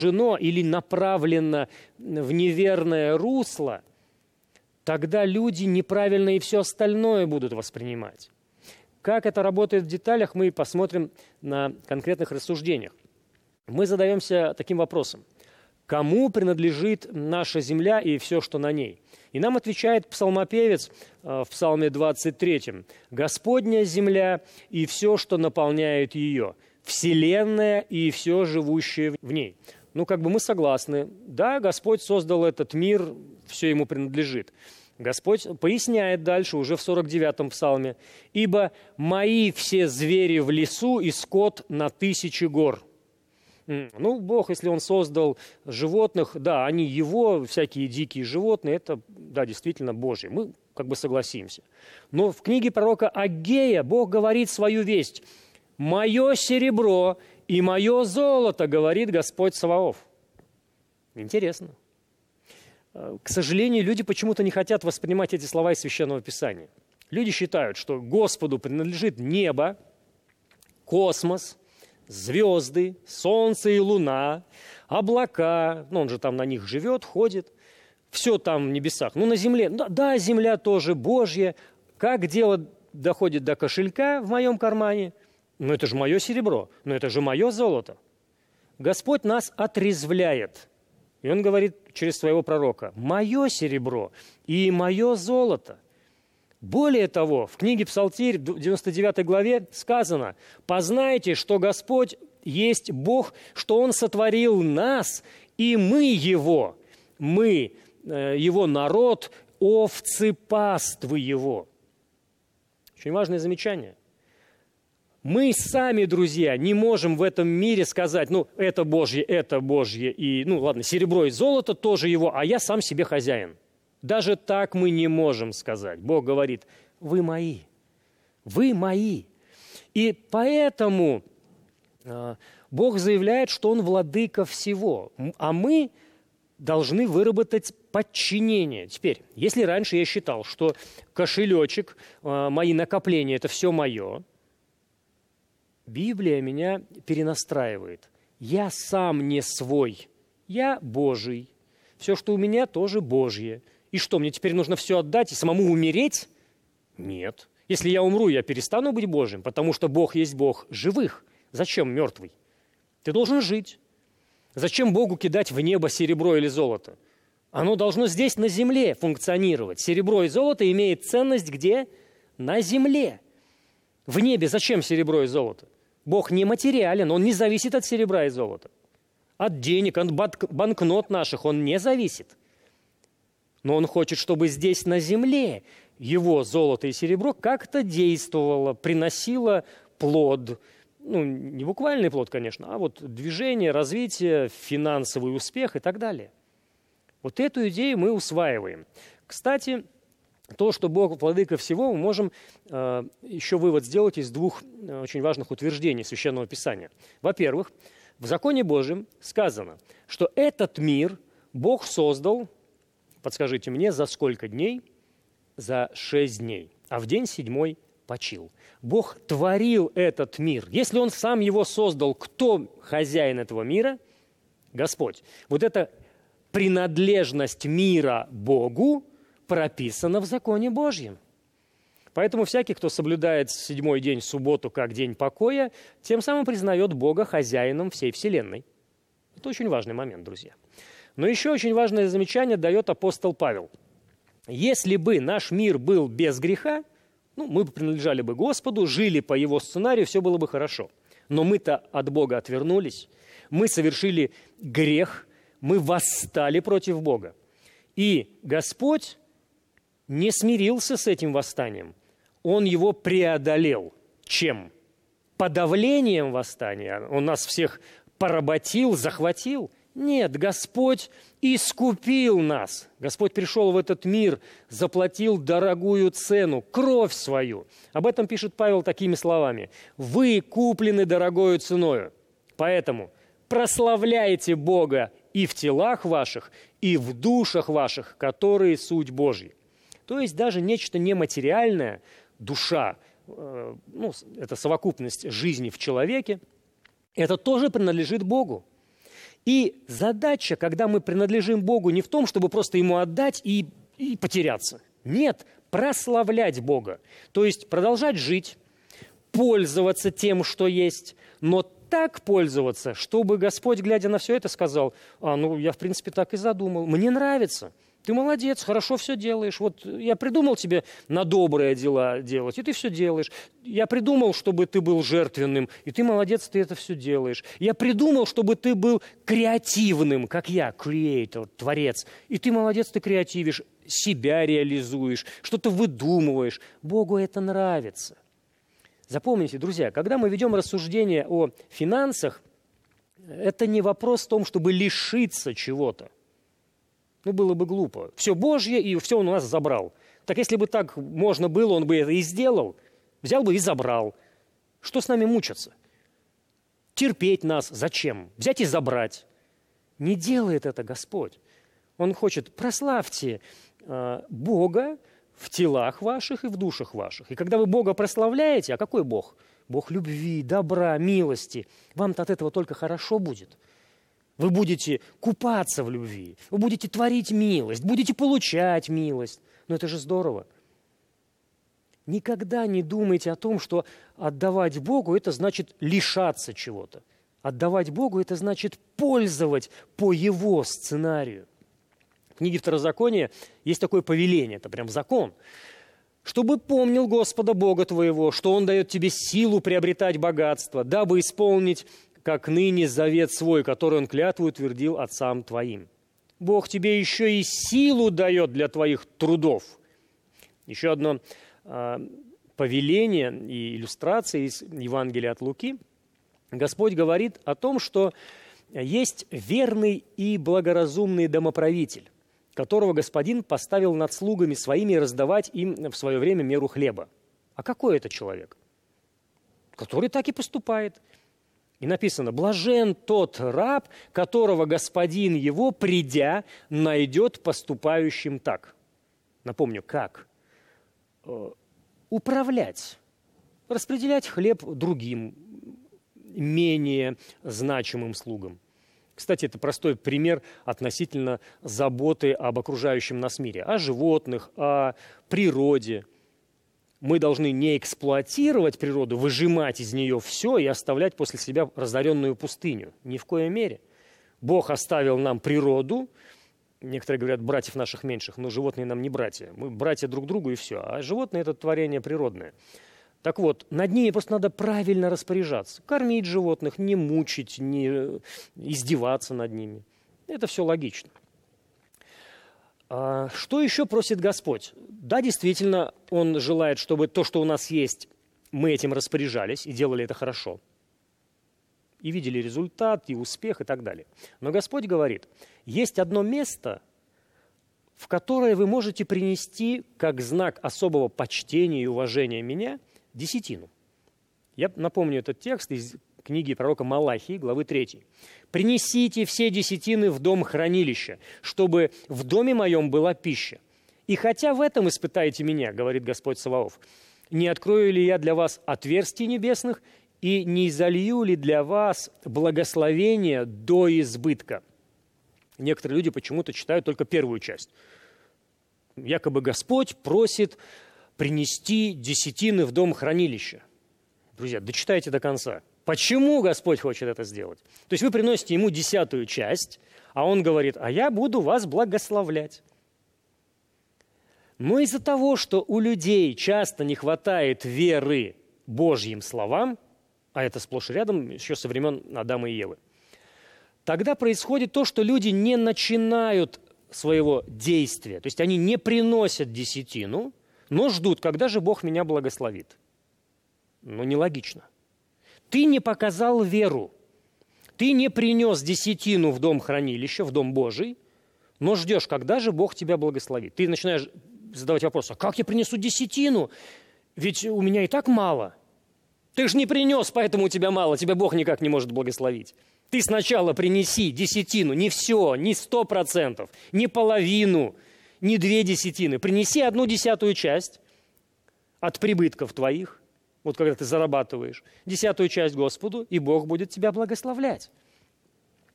или направлено в неверное русло, тогда люди неправильно и все остальное будут воспринимать. Как это работает в деталях, мы посмотрим на конкретных рассуждениях. Мы задаемся таким вопросом. Кому принадлежит наша земля и все, что на ней? И нам отвечает псалмопевец в псалме 23. «Господня земля и все, что наполняет ее, вселенная и все живущее в ней». Мы согласны. Да, Господь создал этот мир, все ему принадлежит. Господь поясняет дальше, уже в 49-м псалме. «Ибо мои все звери в лесу и скот на 1000 гор». Бог, если Он создал животных, да, они Его, всякие дикие животные, это, да, действительно Божье. Мы согласимся. Но в книге пророка Аггея Бог говорит свою весть. «Мое серебро и мое золото, говорит Господь Саваоф». Интересно. К сожалению, люди почему-то не хотят воспринимать эти слова из Священного Писания. Люди считают, что Господу принадлежит небо, космос, звезды, солнце и луна, облака, Он же там на них живет, ходит, все там в небесах. На земле, да, земля тоже Божья. Как дело доходит до кошелька в моем кармане? Это же мое серебро, это же мое золото. Господь нас отрезвляет. И Он говорит через своего пророка: «Мое серебро и мое золото». Более того, в книге Псалтирь, в 99 главе сказано: «Познайте, что Господь есть Бог, что Он сотворил нас, и мы Его, Его народ, овцы паствы Его». Очень важное замечание. Мы сами, друзья, не можем в этом мире сказать: это Божье, и, серебро и золото тоже Его, а я сам себе хозяин. Даже так мы не можем сказать. Бог говорит: вы мои, вы мои. И поэтому Бог заявляет, что Он владыка всего, а мы должны выработать подчинение. Теперь, если раньше я считал, что кошелечек, мои накопления – это все мое, Библия меня перенастраивает. Я сам не свой, я Божий. Все, что у меня, тоже Божье. И что, мне теперь нужно все отдать и самому умереть? Нет. Если я умру, я перестану быть Божьим, потому что Бог есть Бог живых. Зачем мертвый? Ты должен жить. Зачем Богу кидать в небо серебро или золото? Оно должно здесь, на земле, функционировать. Серебро и золото имеет ценность где? На земле. В небе зачем серебро и золото? Бог нематериален, Он не зависит от серебра и золота. От денег, от банкнот наших Он не зависит. Но Он хочет, чтобы здесь, на земле, Его золото и серебро как-то действовало, приносило плод. Не буквальный плод, конечно, а движение, развитие, финансовый успех и так далее. Эту идею мы усваиваем. Кстати, то, что Бог владыка всего, мы можем еще вывод сделать из двух очень важных утверждений Священного Писания. Во-первых, в законе Божьем сказано, что этот мир Бог создал, подскажите мне, за сколько дней? За 6 дней. А в день 7 почил. Бог творил этот мир. Если Он сам его создал, кто хозяин этого мира? Господь. Эта принадлежность мира Богу прописана в законе Божьем. Поэтому всякий, кто соблюдает 7-й день, субботу, как день покоя, тем самым признает Бога хозяином всей вселенной. Это очень важный момент, друзья. Но еще очень важное замечание дает апостол Павел. Если бы наш мир был без греха, мы бы принадлежали бы Господу, жили по Его сценарию, все было бы хорошо. Но мы-то от Бога отвернулись, мы совершили грех, мы восстали против Бога. И Господь не смирился с этим восстанием. Он его преодолел. Чем? Подавлением восстания. Он нас всех поработил, захватил. Нет, Господь искупил нас. Господь пришел в этот мир, заплатил дорогую цену, кровь свою. Об этом пишет Павел такими словами. «Вы куплены дорогою ценою, поэтому прославляйте Бога и в телах ваших, и в душах ваших, которые суть Божьи». То есть даже нечто нематериальное, душа, это совокупность жизни в человеке, это тоже принадлежит Богу. И задача, когда мы принадлежим Богу, не в том, чтобы просто Ему отдать и потеряться. Нет, прославлять Бога. То есть продолжать жить, пользоваться тем, что есть, но так пользоваться, чтобы Господь, глядя на все это, сказал: я, в принципе, так и задумал, мне нравится. Ты молодец, хорошо все делаешь. Вот я придумал тебе на добрые дела делать, и ты все делаешь. Я придумал, чтобы ты был жертвенным, и ты молодец, ты это все делаешь. Я придумал, чтобы ты был креативным, как я, creator, творец. И ты молодец, ты креативишь, себя реализуешь, что-то выдумываешь. Богу это нравится. Запомните, друзья, когда мы ведем рассуждение о финансах, это не вопрос в том, чтобы лишиться чего-то. Было бы глупо. Все Божье, и все он у нас забрал. Так если бы так можно было, он бы это и сделал. Взял бы и забрал. Что с нами мучаться? Терпеть нас зачем? Взять и забрать. Не делает это Господь. Он хочет: прославьте Бога в телах ваших и в душах ваших. И когда вы Бога прославляете, а какой Бог? Бог любви, добра, милости. Вам-то от этого только хорошо будет. Вы будете купаться в любви, вы будете творить милость, будете получать милость. Но это же здорово. Никогда не думайте о том, что отдавать Богу – это значит лишаться чего-то. Отдавать Богу – это значит пользовать по Его сценарию. В книге Второзакония есть такое повеление, это прям закон. «Чтобы помнил Господа Бога твоего, что Он дает тебе силу приобретать богатство, дабы исполнить, как ныне, завет свой, который Он клятву утвердил отцам твоим». Бог тебе еще и силу дает для твоих трудов. Еще одно повеление и иллюстрация из Евангелия от Луки. Господь говорит о том, что есть верный и благоразумный домоправитель, которого Господин поставил над слугами своими раздавать им в свое время меру хлеба. А какой это человек? Который так и поступает. И написано: блажен тот раб, которого господин его, придя, найдет поступающим так. Напомню, как? Управлять, распределять хлеб другим, менее значимым слугам. Кстати, это простой пример относительно заботы об окружающем нас мире, о животных, о природе. Мы должны не эксплуатировать природу, выжимать из нее все и оставлять после себя разоренную пустыню. Ни в коей мере. Бог оставил нам природу. Некоторые говорят, братьев наших меньших, но животные нам не братья. Мы братья друг другу и все. А животные – это творение природное. Так вот, над ними просто надо правильно распоряжаться. Кормить животных, не мучить, не издеваться над ними. Это все логично. Что еще просит Господь? Да, действительно, Он желает, чтобы то, что у нас есть, мы этим распоряжались и делали это хорошо. И видели результат, и успех, и так далее. Но Господь говорит, есть одно место, в которое вы можете принести, как знак особого почтения и уважения меня, десятину. Я напомню этот текст из книги пророка Малахии, главы 3. «Принесите все десятины в дом хранилища, чтобы в доме моем была пища. И хотя в этом испытаете меня, говорит Господь Саваоф, не открою ли я для вас отверстий небесных и не изолью ли для вас благословение до избытка?» Некоторые люди почему-то читают только первую часть. Якобы Господь просит принести десятины в дом хранилища. Друзья, дочитайте до конца. Почему Господь хочет это сделать? То есть вы приносите Ему 10-ю часть, а Он говорит, а я буду вас благословлять. Но из-за того, что у людей часто не хватает веры Божьим словам, а это сплошь и рядом еще со времен Адама и Евы, тогда происходит то, что люди не начинают своего действия. То есть они не приносят десятину, но ждут, когда же Бог меня благословит. Но нелогично. Ты не показал веру. Ты не принес десятину в дом хранилища, в дом Божий, но ждешь, когда же Бог тебя благословит. Ты начинаешь задавать вопрос, а как я принесу десятину? Ведь у меня и так мало. Ты же не принес, поэтому у тебя мало, тебя Бог никак не может благословить. Ты сначала принеси десятину, не все, не 100%, не половину, не 2 десятины. Принеси 1/10 часть от прибытков твоих, вот когда ты зарабатываешь, 10-ю часть Господу, и Бог будет тебя благословлять.